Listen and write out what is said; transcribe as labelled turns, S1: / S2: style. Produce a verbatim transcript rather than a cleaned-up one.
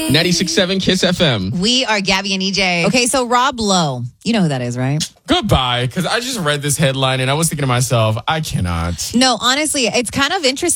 S1: ninety-six point seven Kiss F M.
S2: We are Gabby and E J.
S3: Okay, so Rob Lowe. You know who that is, right?
S4: Goodbye, because I just read this headline and I was thinking to myself, I cannot.
S3: No, honestly, it's kind of interesting.